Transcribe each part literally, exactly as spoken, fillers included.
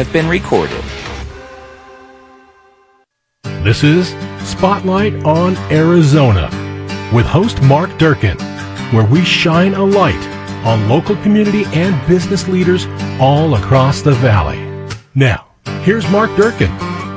have been recorded. This is Spotlight on Arizona with host Mark Durkin, where we shine a light on local community and business leaders all across the valley. Now, here's Mark Durkin.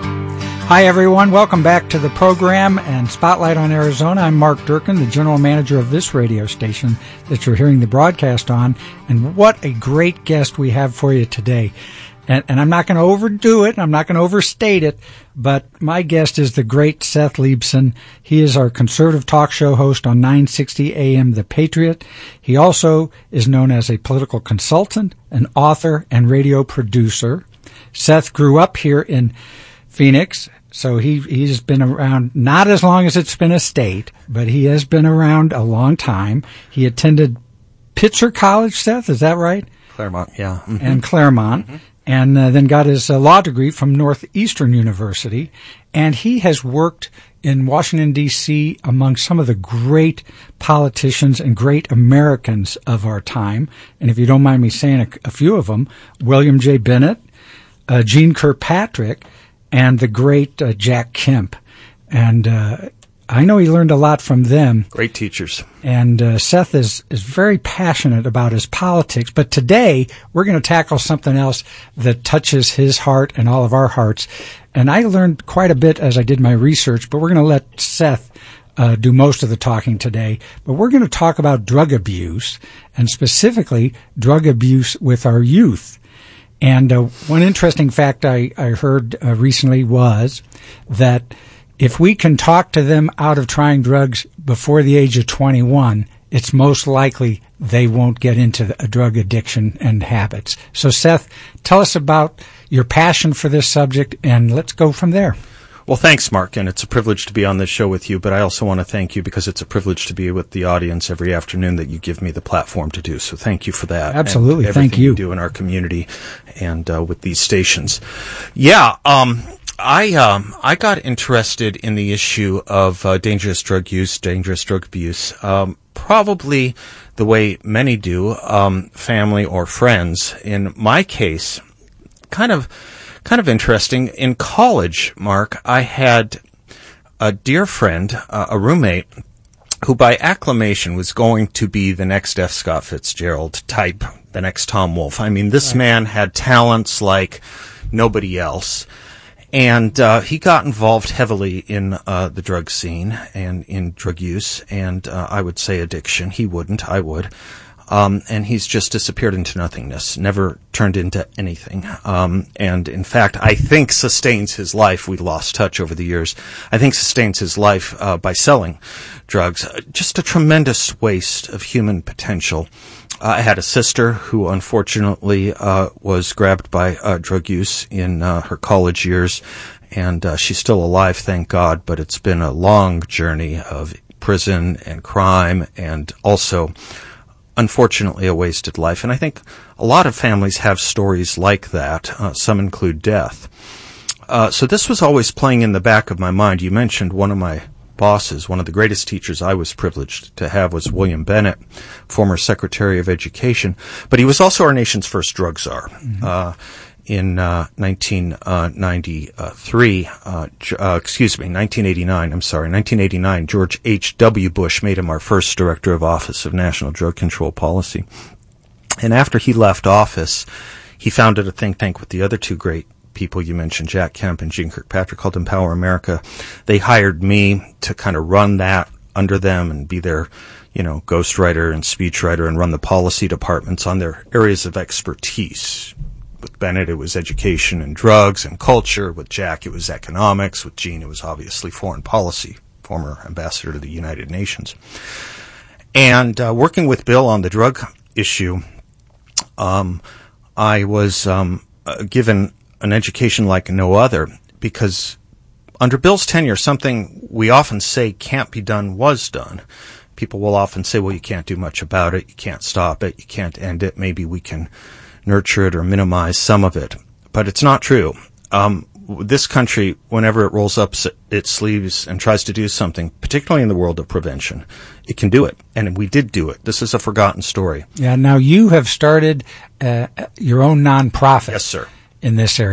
Hi, everyone. Welcome back to the program and Spotlight on Arizona. I'm Mark Durkin, the general manager of this radio station that you're hearing the broadcast on. And what a great guest we have for you today. And, and I'm not going to overdo it. I'm not going to overstate it. But my guest is the great Seth Leibsohn. He is our conservative talk show host on nine sixty A M The Patriot. He also is known as a political consultant, an author, and radio producer. Seth grew up here in Phoenix, so he, he's been around not as long as it's been a state, but he has been around a long time. He attended Pitzer College, Seth, is that right? Claremont, yeah. Mm-hmm. And Claremont, mm-hmm. and uh, then got his uh, law degree from Northeastern University. And he has worked in Washington, D C among some of the great politicians and great Americans of our time. And if you don't mind me saying a, a few of them, William J. Bennett, uh, Jeane Kirkpatrick, and the great uh, Jack Kemp. And uh, I know he learned a lot from them. Great teachers. And uh, Seth is, is very passionate about his politics. But today, we're going to tackle something else that touches his heart and all of our hearts. And I learned quite a bit as I did my research, but we're going to let Seth uh, do most of the talking today. But we're going to talk about drug abuse, and specifically drug abuse with our youth. And uh, one interesting fact I, I heard uh, recently was that if we can talk to them out of trying drugs before the age of twenty-one, it's most likely they won't get into a drug addiction and habits. So, Seth, tell us about your passion for this subject, and let's go from there. Well, thanks, Mark, and it's a privilege to be on this show with you, but I also want to thank you because it's a privilege to be with the audience every afternoon that you give me the platform to do. So thank you for that. Absolutely. And thank you. you do in our community and uh, with these stations. Yeah, um, I um, I got interested in the issue of uh, dangerous drug use, dangerous drug abuse, um, probably the way many do, um, family or friends. In my case, kind of... Kind of interesting. In college, Mark, I had a dear friend, uh, a roommate, who by acclamation was going to be the next F. Scott Fitzgerald type, the next Tom Wolfe. I mean, this man had talents like nobody else. And uh, he got involved heavily in uh, the drug scene and in drug use, and uh, I would say addiction. He wouldn't, I would. Um, and he's just disappeared into nothingness, never turned into anything. Um, and in fact, I think sustains his life. We lost touch over the years. I think sustains his life, uh, by selling drugs. Uh, just a tremendous waste of human potential. Uh, I had a sister who unfortunately, uh, was grabbed by, uh, drug use in, uh, her college years. And, uh, she's still alive, thank God, but it's been a long journey of prison and crime and also, unfortunately, a wasted life. And I think a lot of families have stories like that. Uh, some include death. Uh, so this was always playing in the back of my mind. You mentioned one of my bosses, one of the greatest teachers I was privileged to have was William Bennett, former Secretary of Education. But he was also our nation's first drug czar. Mm-hmm. Uh, in uh, nineteen ninety-three, uh, uh, excuse me, nineteen eighty-nine, I'm sorry, nineteen eighty-nine, George H W. Bush made him our first Director of Office of National Drug Control Policy. And after he left office, he founded a think tank with the other two great people you mentioned, Jack Kemp and Jeane Kirkpatrick, called Empower America. They hired me to kind of run that under them and be their, you know, ghostwriter and speechwriter and run the policy departments on their areas of expertise. With Bennett, it was education and drugs and culture. With Jack, it was economics. With Jeane, it was obviously foreign policy, former ambassador to the United Nations. And uh, working with Bill on the drug issue, um, I was um, uh, given an education like no other because under Bill's tenure, something we often say can't be done was done. People will often say, well, you can't do much about it. You can't stop it. You can't end it. Maybe we can nurture it or minimize some of it. But it's not true. Um, this country, whenever it rolls up its sleeves and tries to do something, particularly in the world of prevention, it can do it. And we did do it. This is a forgotten story. Yeah. Now, you have started uh, your own nonprofit. Yes, sir. In this area.